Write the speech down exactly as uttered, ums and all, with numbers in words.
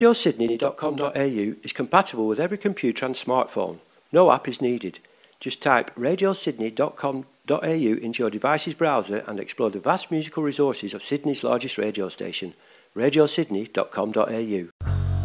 radio sydney dot com dot a u is compatible with every computer and smartphone. No app is needed. Just type radio sydney dot com dot a u into your device's browser and explore the vast musical resources of Sydney's largest radio station, radio sydney dot com dot a u.